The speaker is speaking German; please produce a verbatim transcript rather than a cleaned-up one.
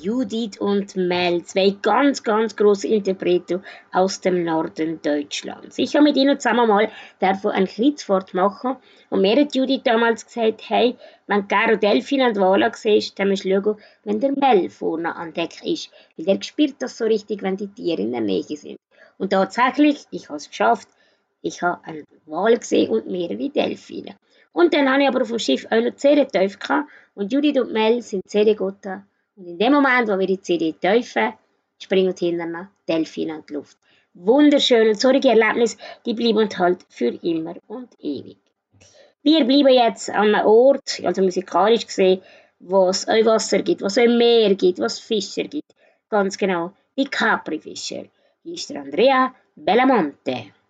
Judith und Mel, zwei ganz, ganz große Interpreten aus dem Norden Deutschlands. Ich habe mit ihnen zusammen mal davon ein Kreuzfahrt machen und mir hat Judith damals gesagt, hey, wenn Caro Delphine an der Wala siehst, dann musst du schauen, wenn der Mel vorne an Deck ist, weil der spürt das so richtig, wenn die Tiere in der Nähe sind. Und tatsächlich, ich habe es geschafft, ich habe einen Wal gesehen und mehrere Delfine. Und dann habe ich aber auf dem Schiff auch noch C D-Teufel gehabt und Judith und Mel sind C D-Götter. Und in dem Moment, wo wir die C D teufeln, springen hinterher Delfine in die Luft. Wunderschön und solche Erlebnisse, die bleiben halt für immer und ewig. Wir bleiben jetzt an einem Ort, also musikalisch gesehen, wo es auch Wasser gibt, wo es auch Meer gibt, wo es Fischer gibt. Ganz genau, die Capri-Fischer. Hier ist der Andrea Bellamonte.